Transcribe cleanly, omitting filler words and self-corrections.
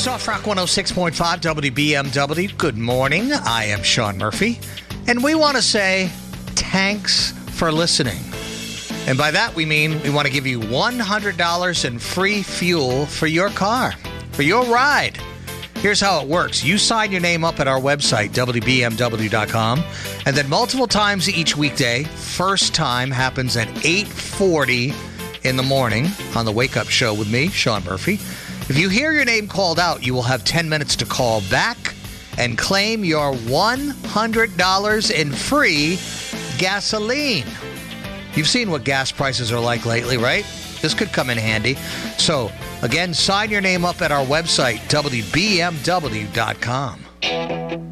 Soft Rock 106.5 WBMW. Good morning. I am Sean Murphy. And we want to say thanks for listening. And by that we mean we want to give you $100 in free fuel for your car, for your ride. Here's how it works. You sign your name up at our website, WBMW.com, and then multiple times each weekday. First time happens at 8:40 in the morning on the Wake Up Show with me, Sean Murphy. If you hear your name called out, you will have 10 minutes to call back and claim your $100 in free gasoline. You've seen what gas prices are like lately, right? This could come in handy. So, again, sign your name up at our website, WBMW.com.